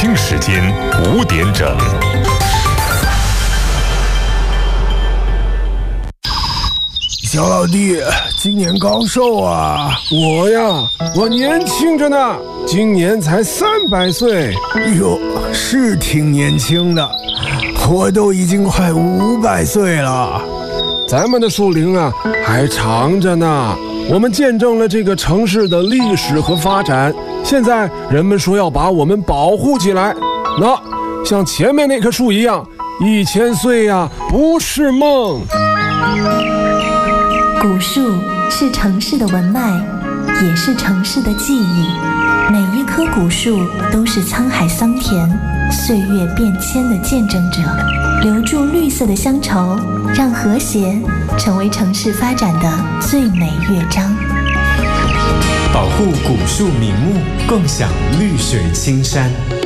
京时间5点整。 小老弟，今年高寿啊？ 我年轻着呢，今年才300岁。 哟，是挺年轻的，我都已经快500岁了。 咱们的树龄啊，还长着呢。我们见证了这个城市的历史和发展，现在人们说要把我们保护起来。那像前面那棵树一样，1000岁呀，不是梦。 古树是城市的文脉，也是城市的记忆。每一棵古树都是沧海桑田、岁月变迁的见证者，留住绿色的乡愁，让和谐成为城市发展的最美乐章。 保护古树名木，共享绿水青山。